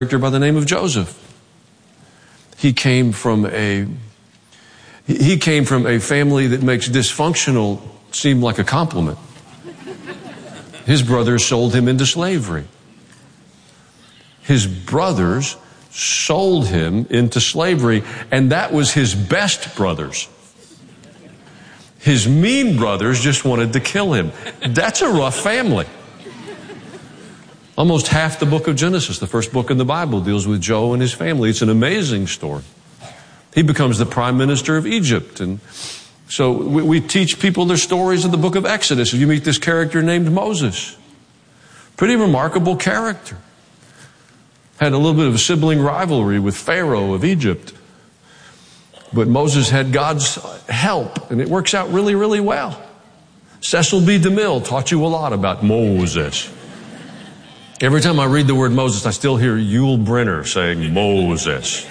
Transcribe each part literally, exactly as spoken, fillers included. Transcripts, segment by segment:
character by the name of Joseph. He came from a he came from a family that makes dysfunctional seem like a compliment. His brothers sold him into slavery. His brothers sold him into slavery, and that was his best brothers. His mean brothers just wanted to kill him. That's a rough family. Almost half the book of Genesis, the first book in the Bible, deals with Joe and his family. It's an amazing story. He becomes the prime minister of Egypt. And so we, we teach people their stories in the book of Exodus. You meet this character named Moses. Pretty remarkable character. Had a little bit of a sibling rivalry with Pharaoh of Egypt. But Moses had God's help, and it works out really, really well. Cecil B. DeMille taught you a lot about Moses. Every time I read the word Moses, I still hear Yul Brynner saying Moses.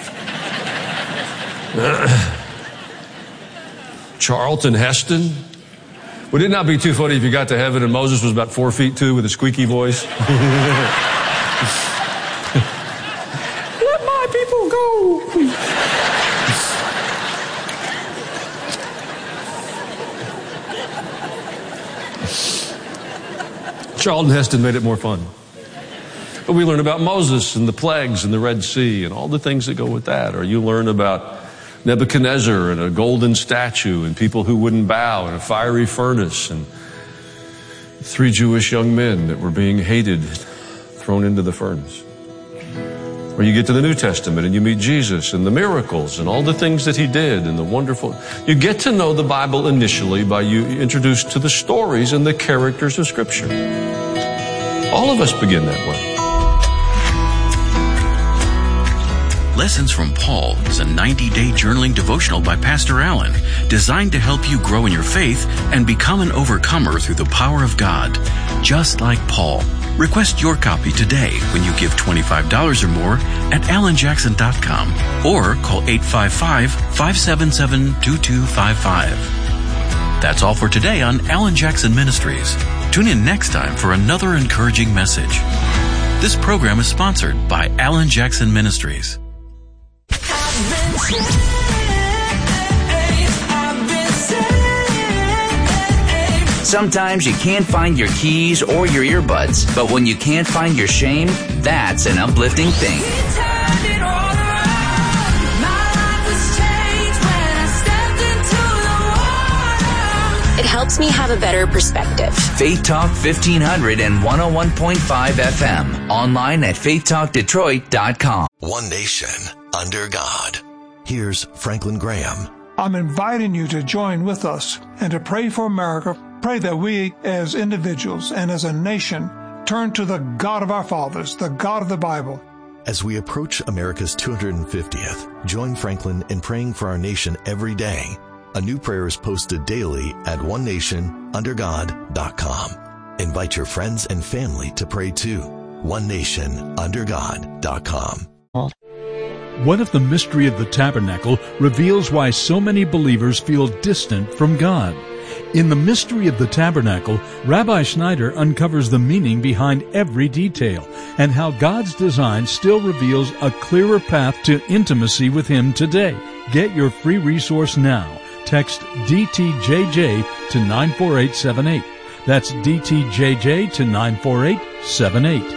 Charlton Heston. Would it not be too funny if you got to heaven and Moses was about four feet two with a squeaky voice? Let my people go. Charlton Heston made it more fun. But we learn about Moses and the plagues and the Red Sea and all the things that go with that. Or you learn about Nebuchadnezzar and a golden statue and people who wouldn't bow and a fiery furnace and three Jewish young men that were being hated, thrown into the furnace. Or you get to the New Testament and you meet Jesus and the miracles and all the things that he did and the wonderful. You get to know the Bible initially by you introduced to the stories and the characters of Scripture. All of us begin that way. Lessons from Paul is a ninety-day journaling devotional by Pastor Allen, designed to help you grow in your faith and become an overcomer through the power of God, just like Paul. Request your copy today when you give twenty-five dollars or more at alan jackson dot com or call eight five five, five seven seven, two two five five. That's all for today on Alan Jackson Ministries. Tune in next time for another encouraging message. This program is sponsored by Alan Jackson Ministries. Sometimes you can't find your keys or your earbuds, but when you can't find your shame, that's an uplifting thing. It helps me have a better perspective. Faith Talk fifteen hundred and one oh one point five F M. Online at faith talk detroit dot com. One nation under God. Here's Franklin Graham. I'm inviting you to join with us and to pray for America. Pray that we as individuals and as a nation turn to the God of our fathers, the God of the Bible. As we approach America's two hundred fiftieth, join Franklin in praying for our nation every day. A new prayer is posted daily at one nation under god dot com. Invite your friends and family to pray too. one nation under god dot com. What if the mystery of the tabernacle reveals why so many believers feel distant from God? In the mystery of the tabernacle, Rabbi Schneider uncovers the meaning behind every detail and how God's design still reveals a clearer path to intimacy with Him today. Get your free resource now. Text D T J J to nine four eight seven eight. That's D T J J to nine four eight seven eight.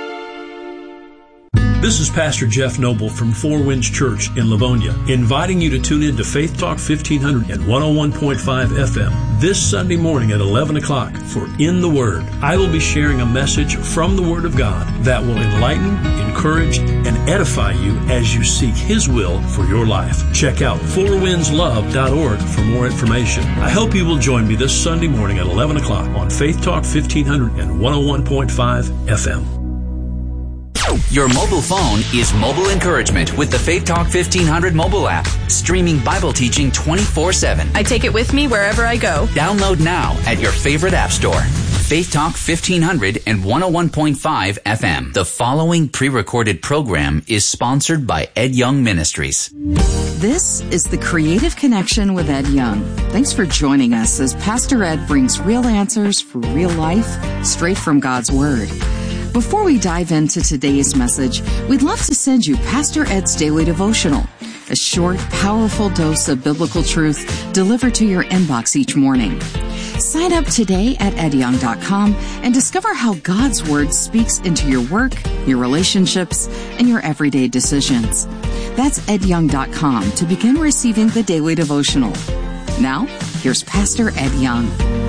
This is Pastor Jeff Noble from Four Winds Church in Livonia, inviting you to tune in to Faith Talk fifteen hundred and one oh one point five F M this Sunday morning at eleven o'clock for In the Word. I will be sharing a message from the Word of God that will enlighten, encourage, and edify you as you seek His will for your life. Check out four winds love dot org for more information. I hope you will join me this Sunday morning at eleven o'clock on Faith Talk fifteen hundred and one oh one point five F M. Your mobile phone is mobile encouragement with the Faith Talk fifteen hundred mobile app, streaming Bible teaching twenty-four seven. I take it with me wherever I go. Download now at your favorite app store. Faith Talk fifteen hundred and one oh one point five F M. The following pre-recorded program is sponsored by Ed Young Ministries. This is The Creative Connection with Ed Young. Thanks for joining us as Pastor Ed brings real answers for real life straight from God's Word. Before we dive into today's message, we'd love to send you Pastor Ed's Daily Devotional, a short, powerful dose of biblical truth delivered to your inbox each morning. Sign up today at ed young dot com and discover how God's Word speaks into your work, your relationships, and your everyday decisions. That's ed young dot com to begin receiving the Daily Devotional. Now, here's Pastor Ed Young.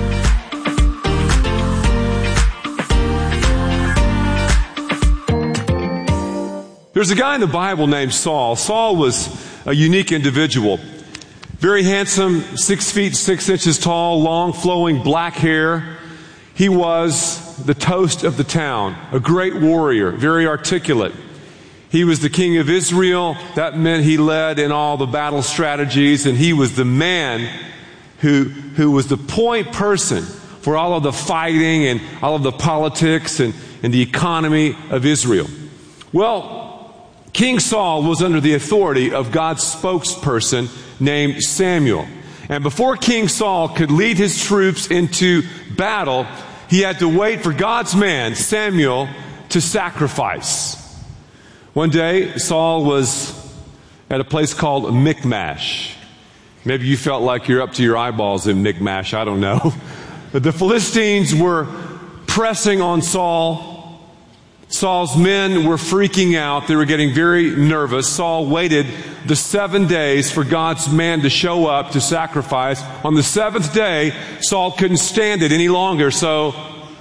There's a guy in the Bible named Saul. Saul was a unique individual. Very handsome, six feet, six inches tall, long flowing black hair. He was the toast of the town, a great warrior, very articulate. He was the king of Israel. That meant he led in all the battle strategies, and he was the man who, who was the point person for all of the fighting and all of the politics and, and the economy of Israel. Well, King Saul was under the authority of God's spokesperson named Samuel. And before King Saul could lead his troops into battle, he had to wait for God's man, Samuel, to sacrifice. One day, Saul was at a place called Michmash. Maybe you felt like you're up to your eyeballs in Michmash, I don't know. But the Philistines were pressing on Saul. Saul's men were freaking out. They were getting very nervous. Saul waited the seven days for God's man to show up to sacrifice. On the seventh day, Saul couldn't stand it any longer. So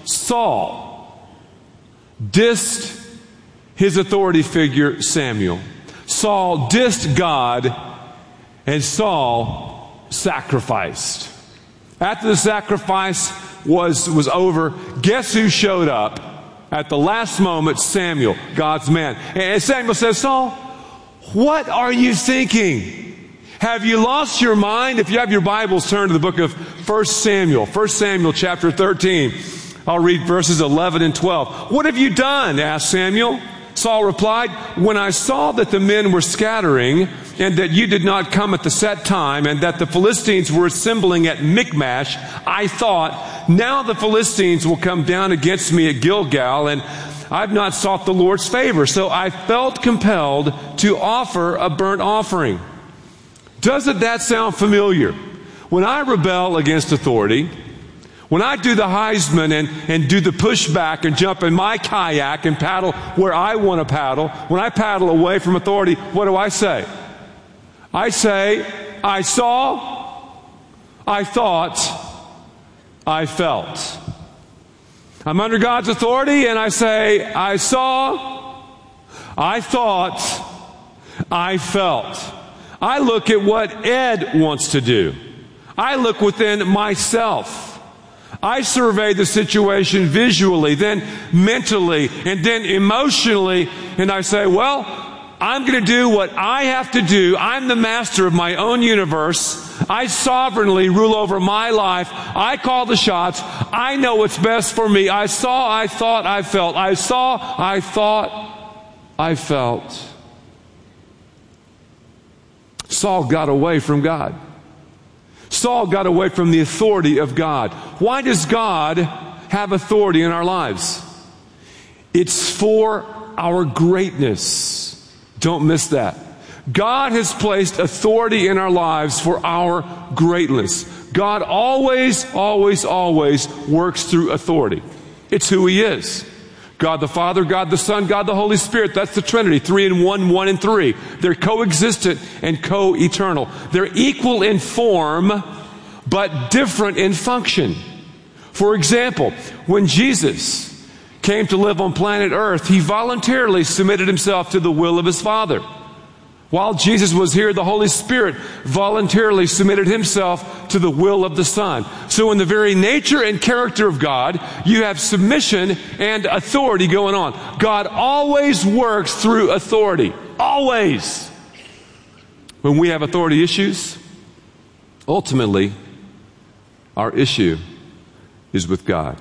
Saul dissed his authority figure, Samuel. Saul dissed God, and Saul sacrificed. After the sacrifice was, was over, guess who showed up? At the last moment, Samuel, God's man. And Samuel says, Saul, what are you thinking? Have you lost your mind? If you have your Bibles, turn to the book of First Samuel. First Samuel chapter thirteen. I'll read verses eleven and twelve. What have you done? Asked Samuel. Saul replied, when I saw that the men were scattering and that you did not come at the set time and that the Philistines were assembling at Michmash, I thought, now the Philistines will come down against me at Gilgal, and I've not sought the Lord's favor. So I felt compelled to offer a burnt offering. Doesn't that sound familiar? When I rebel against authority, when I do the Heisman and, and do the pushback and jump in my kayak and paddle where I want to paddle, when I paddle away from authority, what do I say? I say, I saw, I thought, I felt. I'm under God's authority and I say, I saw, I thought, I felt. I look at what Ed wants to do. I look within myself. I survey the situation visually, then mentally, and then emotionally, and I say, well, I'm going to do what I have to do. I'm the master of my own universe. I sovereignly rule over my life. I call the shots. I know what's best for me. I saw, I thought, I felt. I saw, I thought, I felt. Saul got away from God. Saul got away from the authority of God. Why does God have authority in our lives? It's for our greatness. Don't miss that. God has placed authority in our lives for our greatness. God always, always, always works through authority. It's who He is. God the Father, God the Son, God the Holy Spirit. That's the Trinity. Three in one, one in three. They're coexistent and co-eternal. They're equal in form, but different in function. For example, when Jesus came to live on planet Earth, He voluntarily submitted Himself to the will of His Father. While Jesus was here, the Holy Spirit voluntarily submitted Himself to the will of the Son. So in the very nature and character of God, you have submission and authority going on. God always works through authority. Always. When we have authority issues, ultimately, our issue is with God.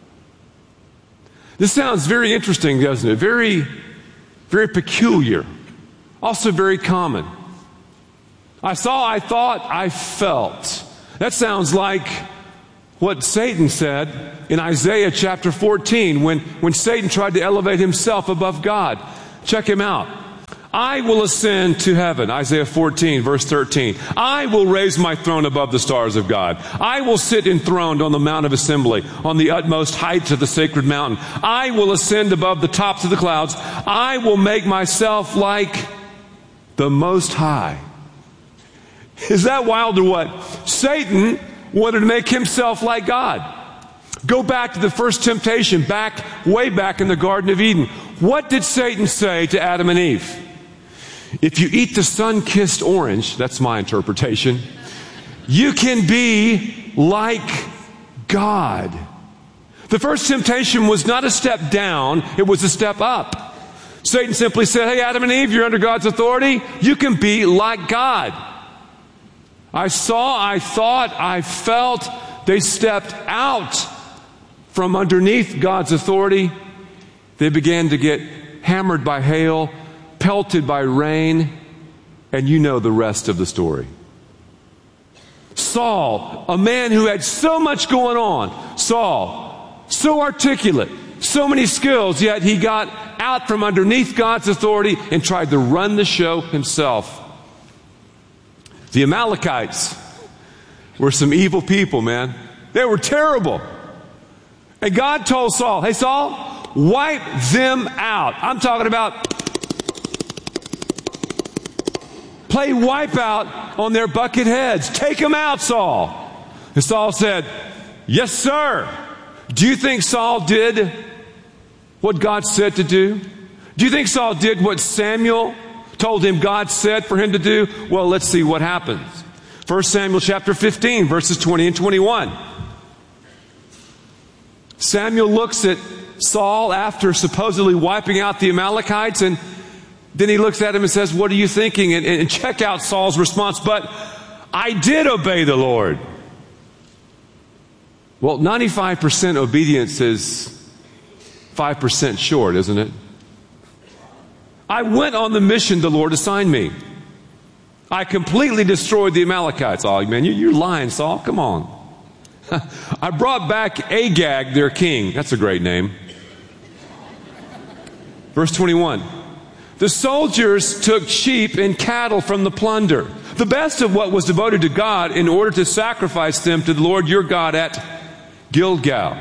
This sounds very interesting, doesn't it? Very, very peculiar. Also very common. I saw, I thought, I felt. That sounds like what Satan said in Isaiah chapter fourteen when, when Satan tried to elevate himself above God. Check him out. I will ascend to heaven, Isaiah fourteen, verse thirteen. I will raise my throne above the stars of God. I will sit enthroned on the Mount of Assembly, on the utmost heights of the sacred mountain. I will ascend above the tops of the clouds. I will make myself like the Most High. Is that wild or what? Satan wanted to make himself like God. Go back to the first temptation, back, way back in the Garden of Eden. What did Satan say to Adam and Eve? If you eat the sun-kissed orange, that's my interpretation, you can be like God. The first temptation was not a step down, it was a step up. Satan simply said, hey, Adam and Eve, you're under God's authority. You can be like God. I saw, I thought, I felt. They stepped out from underneath God's authority. They began to get hammered by hail, pelted by rain, and you know the rest of the story. Saul, a man who had so much going on, Saul, so articulate, so many skills, yet he got out from underneath God's authority and tried to run the show himself. The Amalekites were some evil people, man. They were terrible. And God told Saul, hey, Saul, wipe them out. I'm talking about play wipeout on their bucket heads. Take them out, Saul. And Saul said, yes, sir. Do you think Saul did what God said to do? Do you think Saul did what Samuel told him God said for him to do? Well, let's see what happens. First Samuel chapter fifteen, verses twenty and twenty-one. Samuel looks at Saul after supposedly wiping out the Amalekites, and then he looks at him and says, what are you thinking? And, and check out Saul's response, but I did obey the Lord. Well, ninety-five percent obedience is five percent short, isn't it? I went on the mission the Lord assigned me. I completely destroyed the Amalekites. Oh, man, you, you're lying, Saul. Come on. I brought back Agag, their king. That's a great name. Verse twenty-one. The soldiers took sheep and cattle from the plunder, the best of what was devoted to God, in order to sacrifice them to the Lord your God at Gilgal.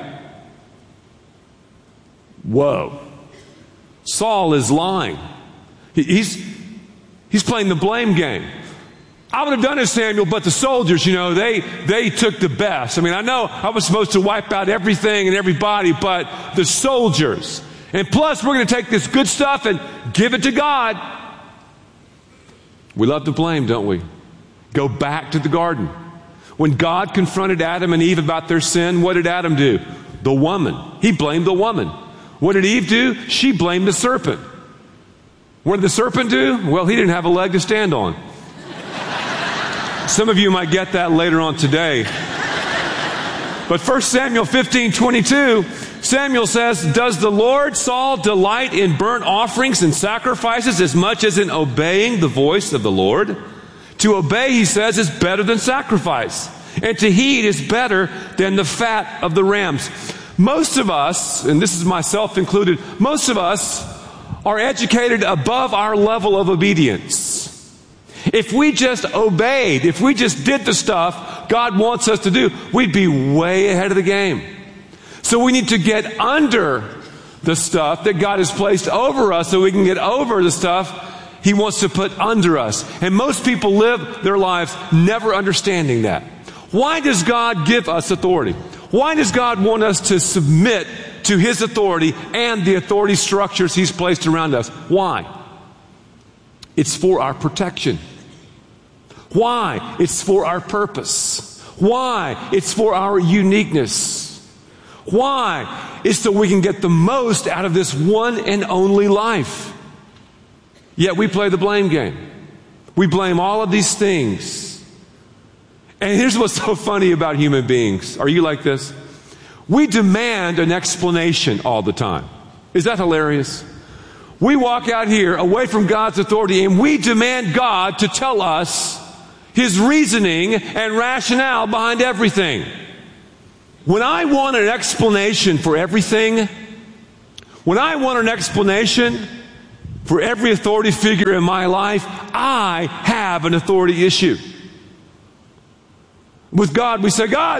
Whoa. Saul is lying. He, he's, he's playing the blame game. I would have done it, Samuel, but the soldiers, you know, they, they took the best. I mean, I know I was supposed to wipe out everything and everybody, but the soldiers. And plus, we're going to take this good stuff and give it to God. We love to blame, don't we? Go back to the garden. When God confronted Adam and Eve about their sin, what did Adam do? The woman. He blamed the woman. What did Eve do? She blamed the serpent. What did the serpent do? Well, he didn't have a leg to stand on. Some of you might get that later on today. But First Samuel fifteen twenty-two, Samuel says, does the Lord Saul delight in burnt offerings and sacrifices as much as in obeying the voice of the Lord? To obey, he says, is better than sacrifice, and to heed is better than the fat of the rams. Most of us, and this is myself included, most of us are educated above our level of obedience. If we just obeyed, if we just did the stuff God wants us to do, we'd be way ahead of the game. So we need to get under the stuff that God has placed over us so we can get over the stuff He wants to put under us. And most people live their lives never understanding that. Why does God give us authority? Why does God want us to submit to His authority and the authority structures He's placed around us? Why? It's for our protection. Why? It's for our purpose. Why? It's for our uniqueness. Why? It's so we can get the most out of this one and only life. Yet we play the blame game. We blame all of these things. And here's what's so funny about human beings. Are you like this? We demand an explanation all the time. Is that hilarious? We walk out here away from God's authority and we demand God to tell us His reasoning and rationale behind everything. When I want an explanation for everything, when I want an explanation for every authority figure in my life, I have an authority issue. With God, we say, God,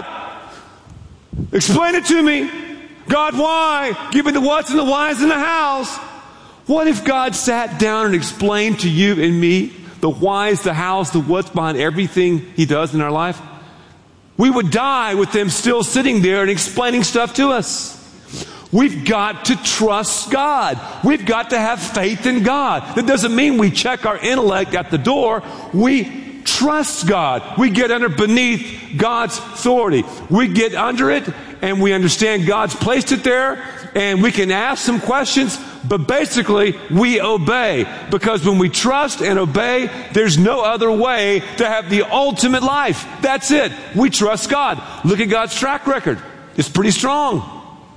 explain it to me. God, why? Give me the what's and the whys and the hows. What if God sat down and explained to you and me the whys, the hows, the what's behind everything He does in our life? We would die with them still sitting there and explaining stuff to us. We've got to trust God. We've got to have faith in God. That doesn't mean we check our intellect at the door. We trust God. We get under beneath God's authority. We get under it and we understand God's placed it there, and we can ask some questions, but basically we obey, because when we trust and obey, there's no other way to have the ultimate life. That's it. We trust God. Look at God's track record. It's pretty strong.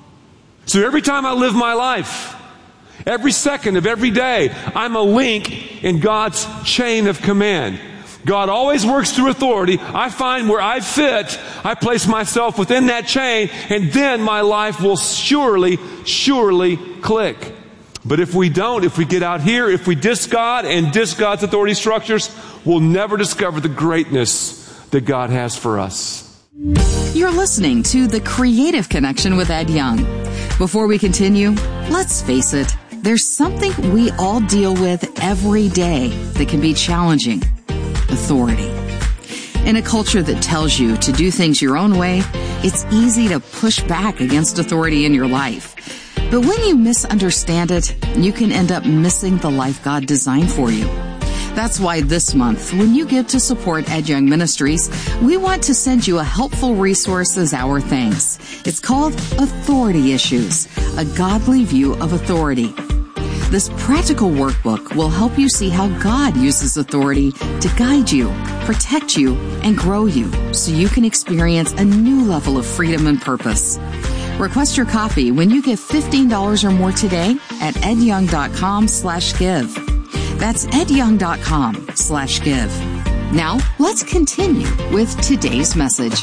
So every time I live my life, every second of every day, I'm a link in God's chain of command. God always works through authority. I find where I fit, I place myself within that chain, and then my life will surely, surely click. But if we don't, if we get out here, if we diss God and diss God's authority structures, we'll never discover the greatness that God has for us. You're listening to The Creative Connection with Ed Young. Before we continue, let's face it, there's something we all deal with every day that can be challenging: authority. In a culture that tells you to do things your own way, it's easy to push back against authority in your life. But when you misunderstand it, you can end up missing the life God designed for you. That's why this month, when you give to support Ed Young Ministries, we want to send you a helpful resource as our thanks. It's called Authority Issues, a godly view of authority. This practical workbook will help you see how God uses authority to guide you, protect you, and grow you, so you can experience a new level of freedom and purpose. Request your copy when you give fifteen dollars or more today at edyoung.com slash give. That's edyoung.com slash give. Now, let's continue with today's message.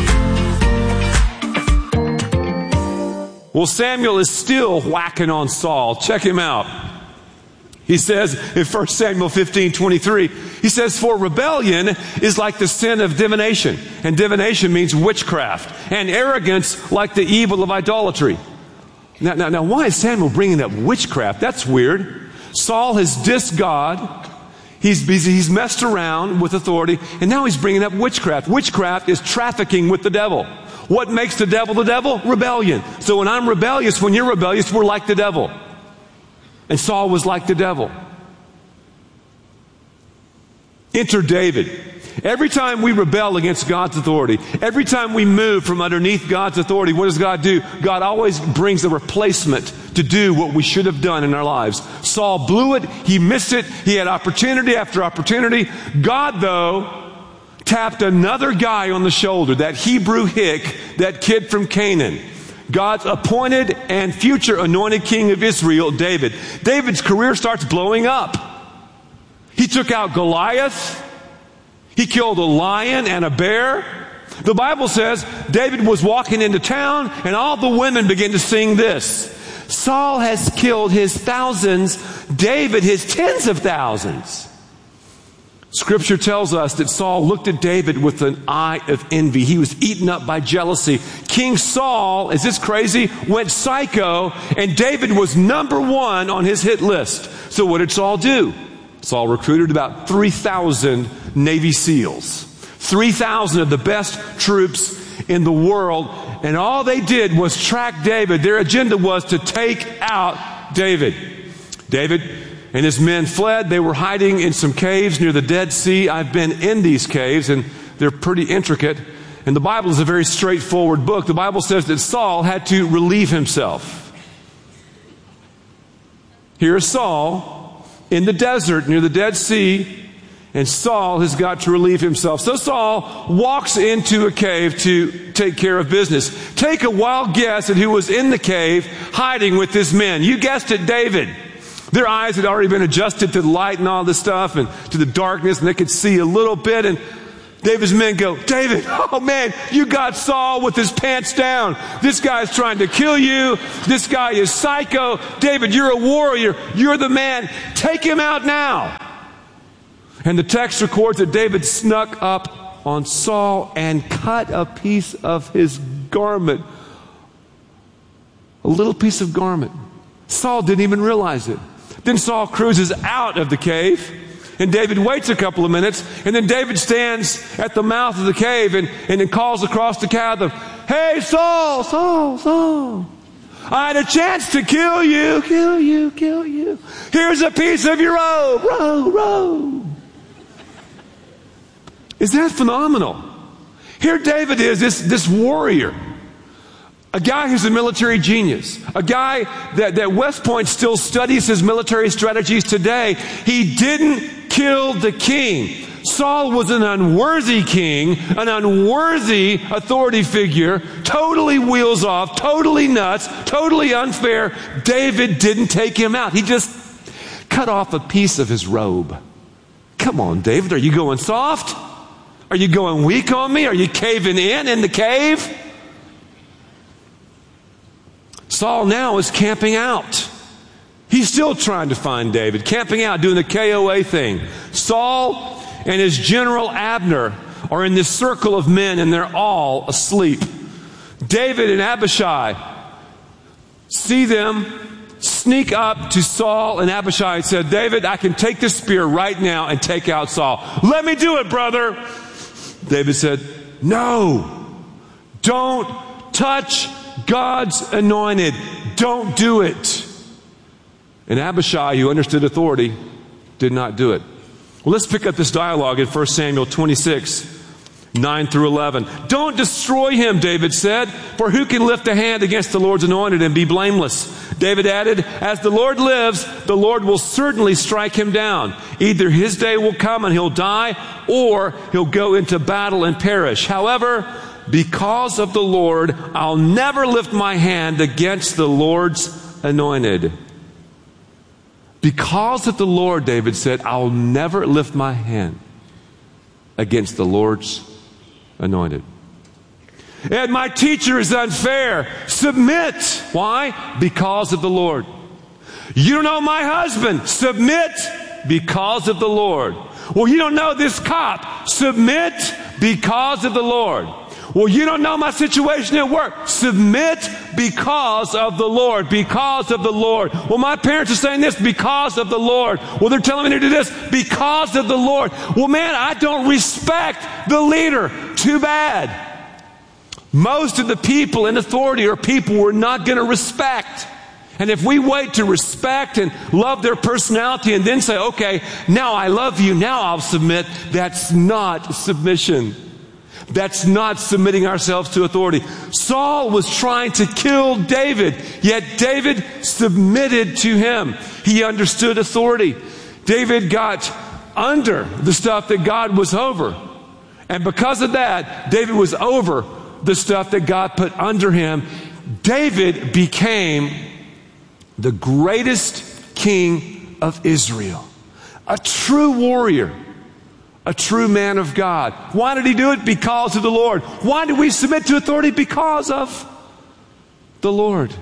Well, Samuel is still whacking on Saul. Check him out. He says in First Samuel fifteen twenty-three, he says, "For rebellion is like the sin of divination." And divination means witchcraft. "And arrogance like the evil of idolatry." Now, now, now why is Samuel bringing up witchcraft? That's weird. Saul has dissed God. He's busy, he's messed around with authority, and now he's bringing up witchcraft. Witchcraft is trafficking with the devil. What makes the devil the devil? Rebellion. So when I'm rebellious, when you're rebellious, we're like the devil. And Saul was like the devil. Enter David. Every time we rebel against God's authority, every time we move from underneath God's authority, what does God do? God always brings a replacement to do what we should have done in our lives. Saul blew it. He missed it. He had opportunity after opportunity. God, though, tapped another guy on the shoulder, that Hebrew hick, that kid from Canaan. God's appointed and future anointed king of Israel, David. David's career starts blowing up. He took out Goliath. He killed a lion and a bear. The Bible says David was walking into town and all the women began to sing this: "Saul has killed his thousands, David his tens of thousands." Scripture tells us that Saul looked at David with an eye of envy. He was eaten up by jealousy. King Saul, is this crazy, went psycho, and David was number one on his hit list. So what did Saul do? Saul recruited about three thousand Navy SEALs. three thousand of the best troops in the world. And all they did was track David. Their agenda was to take out David. David and his men fled. They were hiding in some caves near the Dead Sea. I've been in these caves, and they're pretty intricate. And the Bible is a very straightforward book. The Bible says that Saul had to relieve himself. Here's Saul in the desert near the Dead Sea, and Saul has got to relieve himself. So Saul walks into a cave to take care of business. Take a wild guess at who was in the cave hiding with his men. You guessed it, David. Their eyes had already been adjusted to the light and all this stuff and to the darkness, and they could see a little bit. And David's men go, David, oh man, you got Saul with his pants down. This guy's trying to kill you. This guy is psycho. David, you're a warrior. You're the man. Take him out now. And the text records that David snuck up on Saul and cut a piece of his garment. A little piece of garment. Saul didn't even realize it. Then Saul cruises out of the cave. And David waits a couple of minutes, and then David stands at the mouth of the cave and, and then calls across the chasm, hey, Saul, Saul, Saul, I had a chance to kill you, kill you, kill you. Here's a piece of your robe, robe, robe. Is that phenomenal? Here David is, this, this warrior, a guy who's a military genius, a guy that, that West Point still studies his military strategies today. He didn't kill the king. Saul was an unworthy king, an unworthy authority figure, totally wheels off, totally nuts, totally unfair. David didn't take him out. He just cut off a piece of his robe. Come on, David, are you going soft? Are you going weak on me? Are you caving in in the cave? Saul now is camping out. He's still trying to find David, camping out, doing the K O A thing. Saul and his general Abner are in this circle of men, and they're all asleep. David and Abishai see them, sneak up to Saul and Abishai and said, David, I can take this spear right now and take out Saul. Let me do it, brother. David said, no, don't touch God's anointed. Don't do it. And Abishai, who understood authority, did not do it. Well, let's pick up this dialogue in First Samuel twenty-six, nine through eleven. Don't destroy him, David said, for who can lift a hand against the Lord's anointed and be blameless? David added, as the Lord lives, the Lord will certainly strike him down. Either his day will come and he'll die, or he'll go into battle and perish. However, because of the Lord, I'll never lift my hand against the Lord's anointed. Because of the Lord, David said, I'll never lift my hand against the Lord's anointed. And my teacher is unfair. Submit. Why? Because of the Lord. You don't know my husband. Submit because of the Lord. Well, you don't know this cop. Submit because of the Lord. Well, you don't know my situation at work. Submit because of the Lord. Because of the Lord. Well, my parents are saying this because of the Lord. Well, they're telling me to do this because of the Lord. Well, man, I don't respect the leader. Too bad. Most of the people in authority are people we're not going to respect. And if we wait to respect and love their personality and then say, okay, now I love you, now I'll submit, that's not submission. That's not submitting ourselves to authority. Saul was trying to kill David, yet David submitted to him. He understood authority. David got under the stuff that God was over. And because of that, David was over the stuff that God put under him. David became the greatest king of Israel. A true warrior. A true man of God. Why did he do it? Because of the Lord. Why do we submit to authority? Because of the Lord.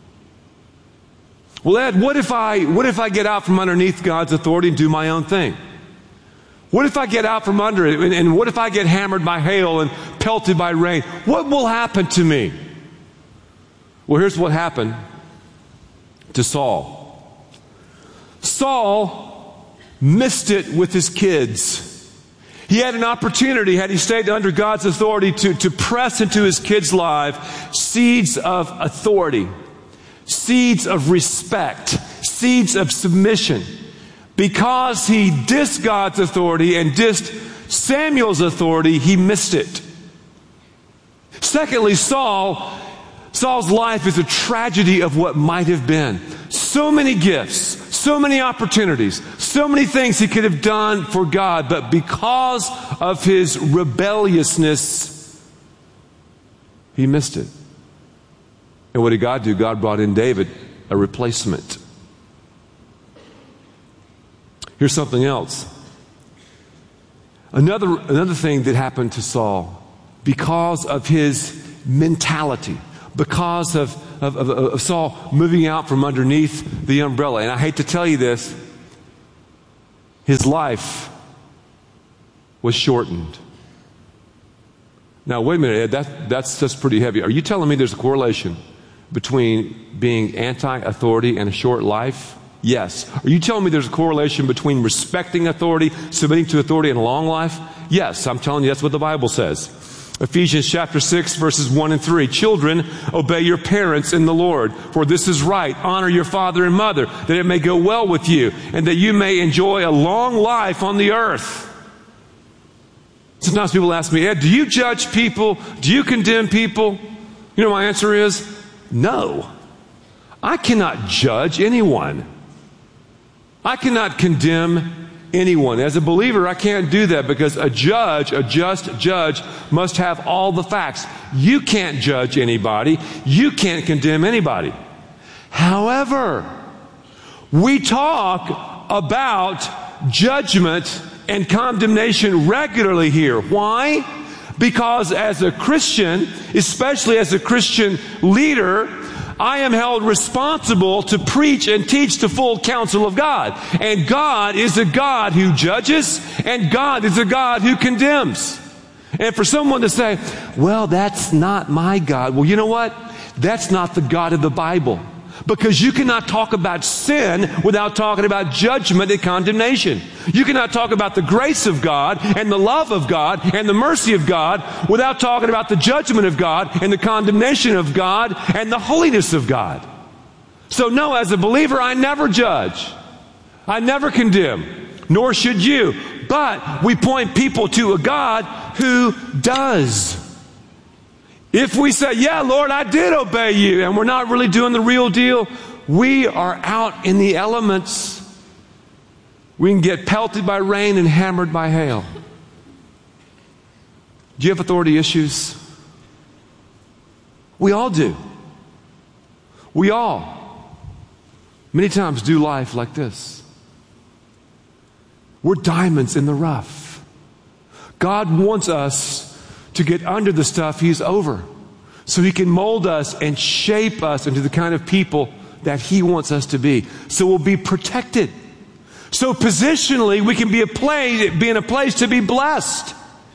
Well, Ed, what if I, what if I get out from underneath God's authority and do my own thing? What if I get out from under it, and, and what if I get hammered by hail and pelted by rain? What will happen to me? Well, here's what happened to Saul. Saul missed it with his kids. He had an opportunity, had he stayed under God's authority, to, to press into his kids' lives seeds of authority, seeds of respect, seeds of submission. Because he dissed God's authority and dissed Samuel's authority, he missed it. Secondly, Saul, Saul's life is a tragedy of what might have been. So many gifts, so many opportunities, so many things he could have done for God, but because of his rebelliousness, he missed it. And what did God do? God brought in David, a replacement. Here's something else. Another, another thing that happened to Saul, because of his mentality, because of, of, of, of Saul moving out from underneath the umbrella, and I hate to tell you this, his life was shortened. Now, wait a minute, Ed, that, that's, that's pretty heavy. Are you telling me there's a correlation between being anti-authority and a short life? Yes. Are you telling me there's a correlation between respecting authority, submitting to authority, and a long life? Yes, I'm telling you that's what the Bible says. Ephesians chapter six, verses one and three. Children, obey your parents in the Lord, for this is right. Honor your father and mother, that it may go well with you, and that you may enjoy a long life on the earth. Sometimes people ask me, Ed, do you judge people? Do you condemn people? You know, my answer is no. I cannot judge anyone. I cannot condemn anyone. As a believer, I can't do that because a judge, a just judge, must have all the facts. You can't judge anybody. You can't condemn anybody. However, we talk about judgment and condemnation regularly here. Why? Because as a Christian, especially as a Christian leader, I am held responsible to preach and teach the full counsel of God. And God is a God who judges, and God is a God who condemns. And for someone to say, well, that's not my God. Well, you know what? That's not the God of the Bible. Because you cannot talk about sin without talking about judgment and condemnation. You cannot talk about the grace of God and the love of God and the mercy of God without talking about the judgment of God and the condemnation of God and the holiness of God. So no, as a believer, I never judge. I never condemn, nor should you. But we point people to a God who does. If we say, yeah, Lord, I did obey you, and we're not really doing the real deal, we are out in the elements. We can get pelted by rain and hammered by hail. Do you have authority issues? We all do. We all, many times, do life like this. We're diamonds in the rough. God wants us to get under the stuff He's over, so He can mold us and shape us into the kind of people that He wants us to be. So we'll be protected. So positionally, we can be a place, be in a place to be blessed,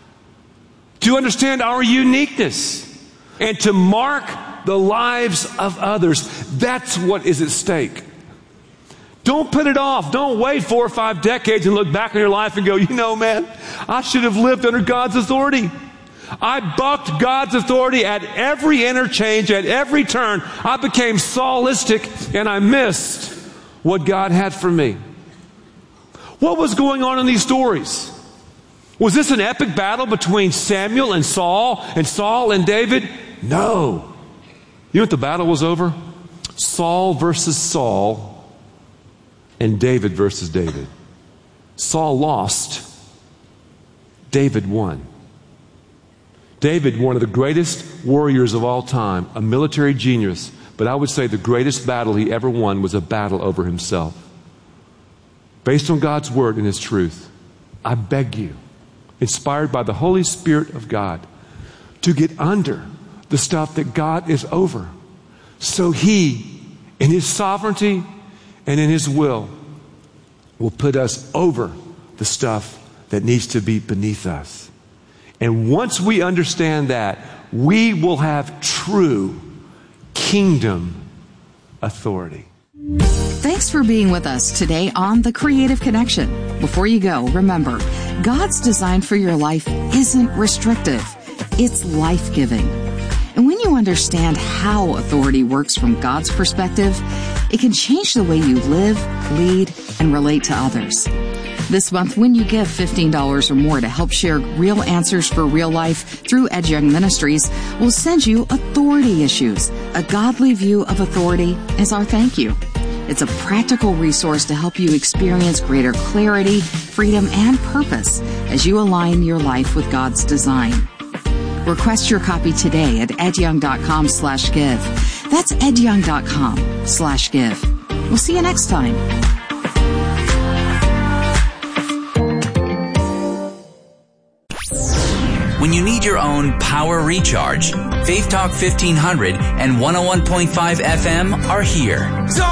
to understand our uniqueness, and to mark the lives of others. That's what is at stake. Don't put it off. Don't wait four or five decades and look back on your life and go, you know, man, I should have lived under God's authority. I bucked God's authority at every interchange, at every turn. I became Saulistic, and I missed what God had for me. What was going on in these stories? Was this an epic battle between Samuel and Saul, and Saul and David? No. You know what the battle was over? Saul versus Saul, and David versus David. Saul lost. David won. David, one of the greatest warriors of all time, a military genius, but I would say the greatest battle he ever won was a battle over himself. Based on God's word and His truth, I beg you, inspired by the Holy Spirit of God, to get under the stuff that God is over, so He, in His sovereignty and in His will, will put us over the stuff that needs to be beneath us. And once we understand that, we will have true kingdom authority. Thanks for being with us today on The Creative Connection. Before you go, remember, God's design for your life isn't restrictive. It's life-giving. And when you understand how authority works from God's perspective, it can change the way you live, lead, and relate to others. This month, when you give fifteen dollars or more to help share real answers for real life through Ed Young Ministries, we'll send you Authority Issues, a godly view of authority, as our thank you. It's a practical resource to help you experience greater clarity, freedom, and purpose as you align your life with God's design. Request your copy today at edyoung.com slash give. That's edyoung.com slash give. We'll see you next time. When you need your own power recharge, Faith Talk fifteen hundred and one oh one point five F M are here.